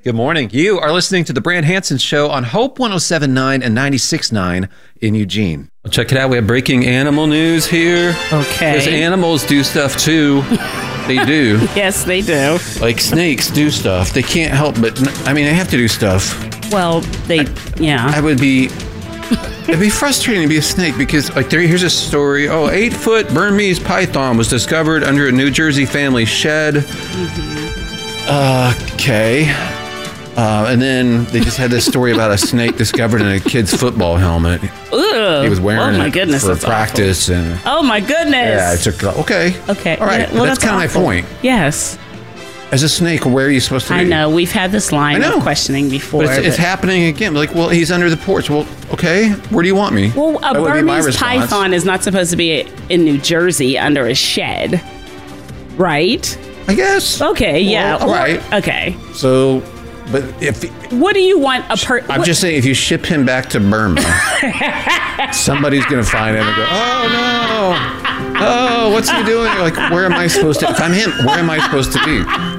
Good morning. You are listening to the Brand Hansen Show on Hope 107.9 and 96.9 in Eugene. Well, check it out. We have breaking animal news here. Okay. Because animals do stuff too. They do. Yes, they do. Like snakes do stuff. They can't help but, they have to do stuff. Well, It'd be frustrating to be a snake because, here's a story. 8-foot Burmese python was discovered under a New Jersey family shed. Mm-hmm. Okay. And then they just had this story about a snake discovered in a kid's football helmet. Ugh. He was wearing goodness, it for practice. And oh, my goodness. yeah, it took, okay. Okay. All right. Yeah, well, that's kind of my point. Yes. As a snake, where are you supposed to be? I know. We've had this line of questioning before. But it's happening again. He's under the porch. Well, okay. Where do you want me? Well, a Burmese python is not supposed to be in New Jersey under a shed, right? I guess. Okay, yeah. All right. Okay. So, but what do you want I'm just saying, if you ship him back to Burma, somebody's going to find him and go, oh, no. Oh, what's he doing? Where am I supposed to? If I'm him, where am I supposed to be?